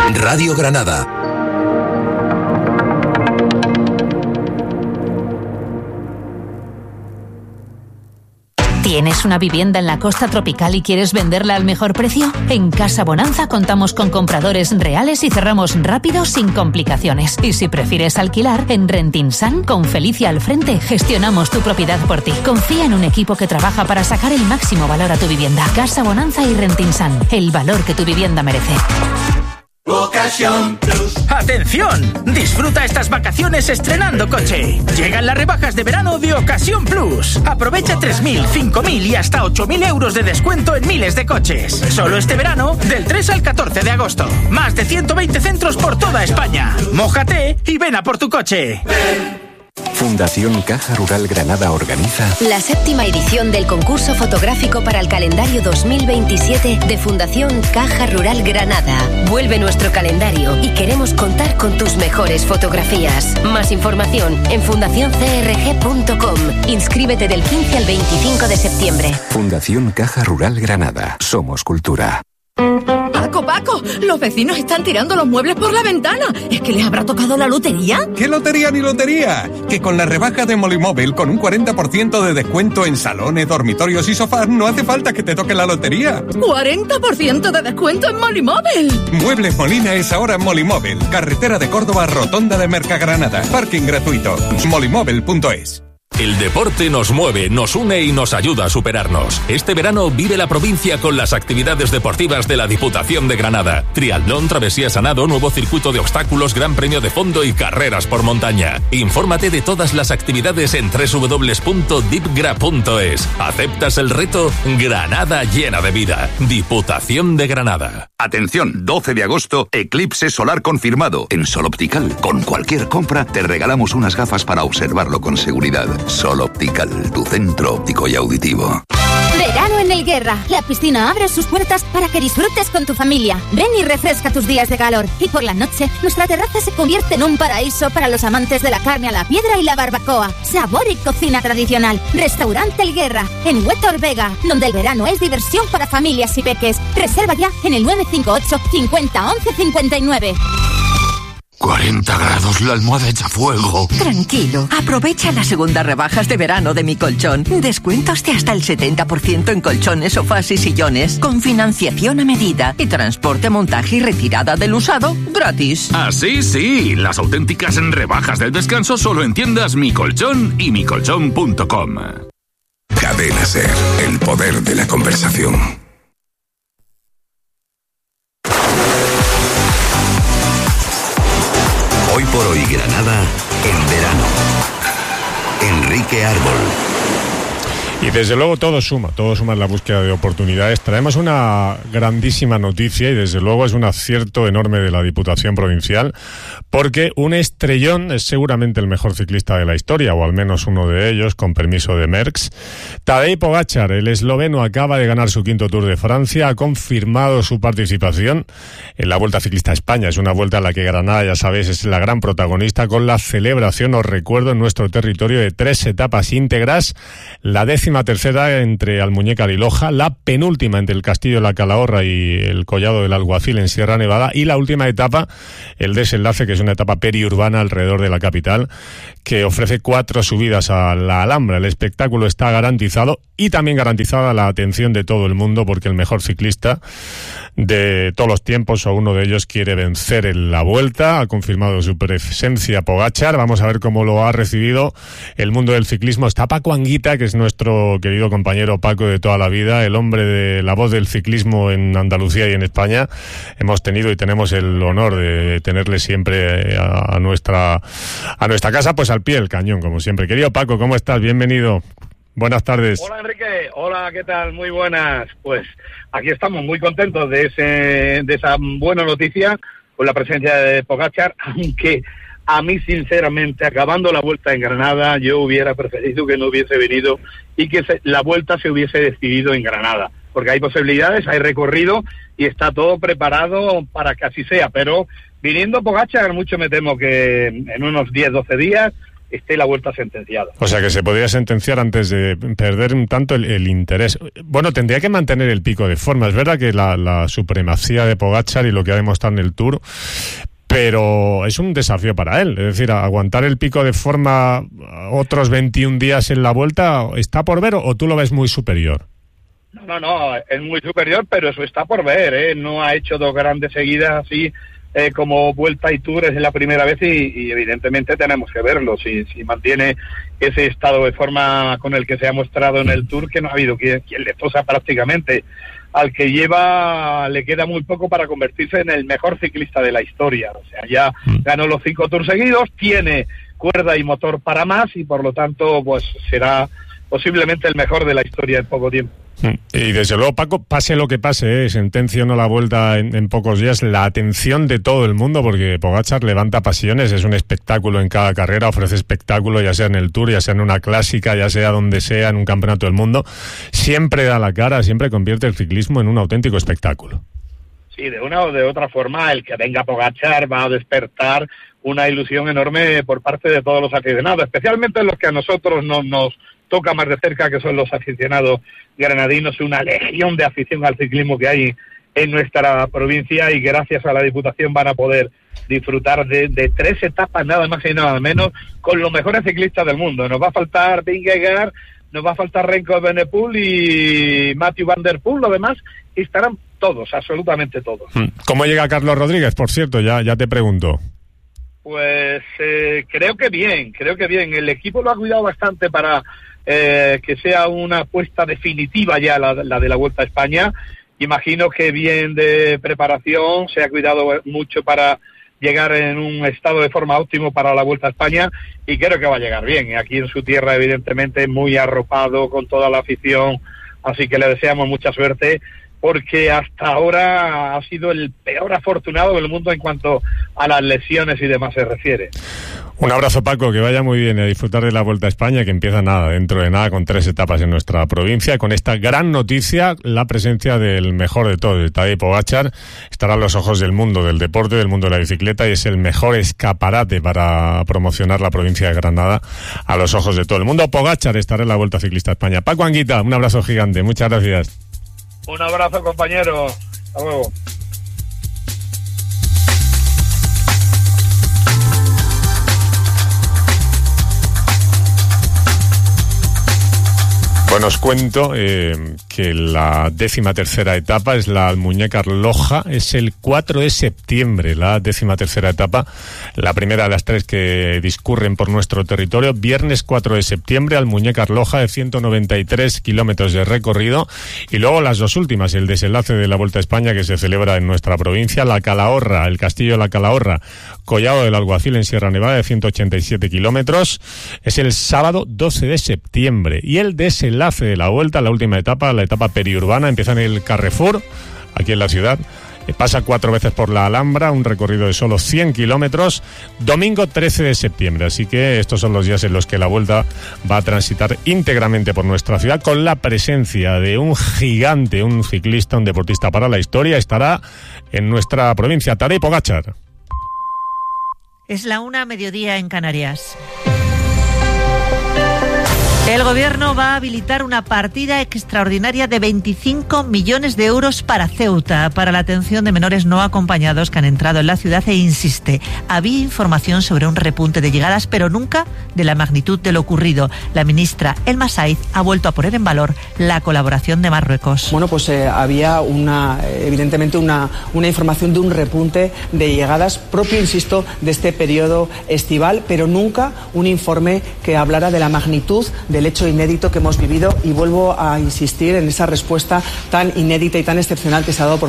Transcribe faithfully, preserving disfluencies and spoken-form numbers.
Radio Granada. ¿Tienes una vivienda en la costa tropical y quieres venderla al mejor precio? En Casa Bonanza contamos con compradores reales y cerramos rápido sin complicaciones. Y si prefieres alquilar, en Rentinsan, con Felicia al frente, gestionamos tu propiedad por ti. Confía en un equipo que trabaja para sacar el máximo valor a tu vivienda. Casa Bonanza y Rentinsan, el valor que tu vivienda merece. Ocasión Plus. ¡Atención! Disfruta estas vacaciones estrenando coche. Llegan las rebajas de verano de Ocasión Plus. Aprovecha tres mil, cinco mil y hasta ocho mil euros de descuento en miles de coches. Solo este verano, del tres al catorce de agosto. Más de ciento veinte centros por toda España. Mójate y ven a por tu coche. Ven. Fundación Caja Rural Granada organiza la séptima edición del concurso fotográfico para el calendario dos mil veintisiete de Fundación Caja Rural Granada. Vuelve nuestro calendario y queremos contar con tus mejores fotografías. Más información en fundación c r g punto com. Inscríbete del quince al veinticinco de septiembre. Fundación Caja Rural Granada. Somos cultura. Paco, Paco, los vecinos están tirando los muebles por la ventana. ¿Es que les habrá tocado la lotería? ¿Qué lotería ni lotería? Que con la rebaja de Molimóvil, con un cuarenta por ciento de descuento en salones, dormitorios y sofás, no hace falta que te toque la lotería. ¿cuarenta por ciento de descuento en Molimóvil? Muebles Molina es ahora Molimóvil. Carretera de Córdoba, Rotonda de Mercagranada. Parking gratuito. molimóvil punto es. El deporte nos mueve, nos une y nos ayuda a superarnos. Este verano vive la provincia con las actividades deportivas de la Diputación de Granada. Triatlón, travesía Sanado, nuevo circuito de obstáculos, gran premio de fondo y carreras por montaña. Infórmate de todas las actividades en doble u doble u doble u punto dipgra punto es. ¿Aceptas el reto? Granada llena de vida. Diputación de Granada. Atención, doce de agosto, eclipse solar confirmado. En Sol Optical, con cualquier compra, te regalamos unas gafas para observarlo con seguridad. Sol Optical, tu centro óptico y auditivo. Verano en el Guerra. La piscina abre sus puertas para que disfrutes con tu familia. Ven y refresca tus días de calor. Y por la noche, nuestra terraza se convierte en un paraíso para los amantes de la carne a la piedra y la barbacoa. Sabor y cocina tradicional. Restaurante El Guerra, en Huétor Vega, donde el verano es diversión para familias y peques. Reserva ya en el nueve cinco ocho, cincuenta, once, cincuenta y nueve. cuarenta grados, la almohada echa fuego. Tranquilo, aprovecha las segundas rebajas de verano de Mi Colchón. Descuentos de hasta el setenta por ciento en colchones, sofás y sillones, con financiación a medida y transporte, montaje y retirada del usado gratis. Así sí, las auténticas rebajas del descanso solo en tiendas Mi Colchón y mi colchón punto com. Cadena Ser, el poder de la conversación. Hoy por hoy Granada, en verano. Enrique Árbol. Y desde luego todo suma, todo suma en la búsqueda de oportunidades. Traemos una grandísima noticia y desde luego es un acierto enorme de la Diputación Provincial, porque un estrellón es seguramente el mejor ciclista de la historia, o al menos uno de ellos, con permiso de Merckx. Tadej Pogačar, el esloveno, acaba de ganar su quinto Tour de Francia, ha confirmado su participación en la Vuelta Ciclista a España. Es una vuelta en la que Granada, ya sabéis, es la gran protagonista, con la celebración, os recuerdo, en nuestro territorio de tres etapas íntegras, la décima tercera entre Almuñécar y Loja, la penúltima entre el Castillo de la Calahorra y el Collado del Alguacil en Sierra Nevada, y la última etapa, el desenlace, que es una etapa periurbana alrededor de la capital, que ofrece cuatro subidas a la Alhambra. El espectáculo está garantizado y también garantizada la atención de todo el mundo, porque el mejor ciclista de todos los tiempos, o uno de ellos, quiere vencer en la Vuelta. Ha confirmado su presencia Pogačar. Vamos a ver cómo lo ha recibido el mundo del ciclismo. Está Paco Anguita, que es nuestro querido compañero Paco de toda la vida, el hombre de la voz del ciclismo en Andalucía y en España. Hemos tenido y tenemos el honor de tenerle siempre a, a nuestra a nuestra casa, pues al pie del cañón, como siempre. Querido Paco, ¿cómo estás? Bienvenido. Buenas tardes. Hola Enrique, hola, ¿qué tal? Muy buenas. Pues aquí estamos muy contentos de ese de esa buena noticia con la presencia de Pogačar, aunque a mí, sinceramente, acabando la Vuelta en Granada, yo hubiera preferido que no hubiese venido y que se, la Vuelta se hubiese decidido en Granada, porque hay posibilidades, hay recorrido y está todo preparado para que así sea, pero viniendo Pogačar, mucho me temo que en unos diez, doce días esté la Vuelta sentenciada. O sea que se podría sentenciar antes de perder un tanto el, el interés. Bueno, tendría que mantener el pico de forma. Es verdad que la, la supremacía de Pogačar y lo que ha demostrado en el Tour, pero es un desafío para él. Es decir, aguantar el pico de forma otros veintiún días en la Vuelta, ¿está por ver o tú lo ves muy superior? No, no, no, es muy superior, pero eso está por ver, ¿eh? No ha hecho dos grandes seguidas así eh, como Vuelta y Tour, es la primera vez y, y evidentemente tenemos que verlo. Si, si mantiene ese estado de forma con el que se ha mostrado en el Tour, que no ha habido quien, quien le tosa prácticamente. Al que lleva le queda muy poco para convertirse en el mejor ciclista de la historia. O sea, ya ganó los cinco Tours seguidos, tiene cuerda y motor para más y por lo tanto pues será posiblemente el mejor de la historia en poco tiempo. Y desde luego, Paco, pase lo que pase, ¿eh? sentencia o no la Vuelta en, en pocos días, la atención de todo el mundo, porque Pogačar levanta pasiones, es un espectáculo en cada carrera, ofrece espectáculo, ya sea en el Tour, ya sea en una clásica, ya sea donde sea, en un campeonato del mundo, siempre da la cara, siempre convierte el ciclismo en un auténtico espectáculo. Sí, de una o de otra forma, el que venga Pogačar va a despertar una ilusión enorme por parte de todos los aficionados, especialmente los que a nosotros no, nos toca más de cerca, que son los aficionados granadinos, una legión de afición al ciclismo que hay en nuestra provincia y gracias a la Diputación van a poder disfrutar de, de tres etapas nada más y nada menos con los mejores ciclistas del mundo. Nos va a faltar Vingegaard, nos va a faltar Remco Evenepoel y Mathieu van der Poel, lo demás estarán todos, absolutamente todos. ¿Cómo llega Carlos Rodríguez, por cierto? Ya, ya te pregunto. Pues eh, creo que bien, creo que bien. El equipo lo ha cuidado bastante para eh, que sea una apuesta definitiva ya la, la de la Vuelta a España. Imagino que bien de preparación, se ha cuidado mucho para llegar en un estado de forma óptimo para la Vuelta a España y creo que va a llegar bien. Y aquí en su tierra, evidentemente, muy arropado con toda la afición, así que le deseamos mucha suerte, porque hasta ahora ha sido el peor afortunado del mundo en cuanto a las lesiones y demás se refiere. Un abrazo, Paco, que vaya muy bien a disfrutar de la Vuelta a España, que empieza nada, dentro de nada, con tres etapas en nuestra provincia. Con esta gran noticia, la presencia del mejor de todos, de Tadej Pogačar, estará a los ojos del mundo del deporte, del mundo de la bicicleta, y es el mejor escaparate para promocionar la provincia de Granada a los ojos de todo el mundo. Pogačar estará en la Vuelta Ciclista a España. Paco Anguita, un abrazo gigante, muchas gracias. Un abrazo, compañero. Hasta luego. Bueno, os cuento eh, que la décima tercera etapa es la Almuñécar-Loja, es el cuatro de septiembre, la décima tercera etapa, la primera de las tres que discurren por nuestro territorio, viernes cuatro de septiembre, Almuñécar-Loja de ciento noventa y tres kilómetros de recorrido, y luego las dos últimas, el desenlace de la Vuelta a España que se celebra en nuestra provincia, la Calahorra, el Castillo de la Calahorra, Collado del Alguacil en Sierra Nevada de ciento ochenta y siete kilómetros, es el sábado doce de septiembre, y el desenlace enlace de la Vuelta, la última etapa, la etapa periurbana, empieza en el Carrefour, aquí en la ciudad, pasa cuatro veces por la Alhambra, un recorrido de solo cien kilómetros, domingo trece de septiembre, así que estos son los días en los que la Vuelta va a transitar íntegramente por nuestra ciudad, con la presencia de un gigante, un ciclista, un deportista para la historia, estará en nuestra provincia, Tadej Pogačar. Es la una, mediodía en Canarias. El Gobierno va a habilitar una partida extraordinaria de veinticinco millones de euros para Ceuta, para la atención de menores no acompañados que han entrado en la ciudad, e insiste, había información sobre un repunte de llegadas, pero nunca de la magnitud de lo ocurrido. La ministra Elma Saiz ha vuelto a poner en valor la colaboración de Marruecos. Bueno, pues eh, había una, evidentemente una, una información de un repunte de llegadas propio, insisto, de este periodo estival, pero nunca un informe que hablara de la magnitud de del hecho inédito que hemos vivido, y vuelvo a insistir en esa respuesta tan inédita y tan excepcional que se ha dado por